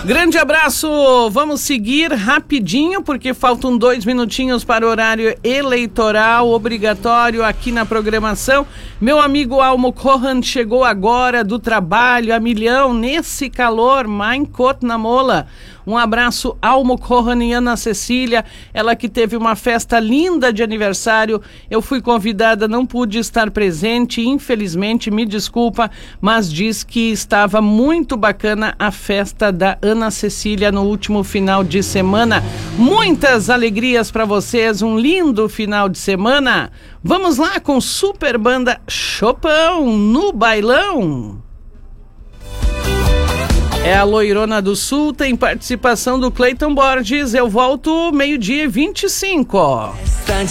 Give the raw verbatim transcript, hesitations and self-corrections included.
Grande abraço, vamos seguir rapidinho porque faltam dois minutinhos para o horário eleitoral obrigatório aqui na programação. Meu amigo Almo Kohan chegou agora do trabalho a milhão nesse calor, Mein Kot na mola. Um abraço, Almo Kohan e Ana Cecília, ela que teve uma festa linda de aniversário. Eu fui convidada, não pude estar presente, infelizmente, me desculpa, mas diz que estava muito bacana a festa da Ana Cecília no último final de semana. Muitas alegrias para vocês, um lindo final de semana. Vamos lá com Super Banda Chopão no bailão. É a Loirona do Sul, tem participação do Cleiton Borges. Eu volto meio-dia e vinte e cinco.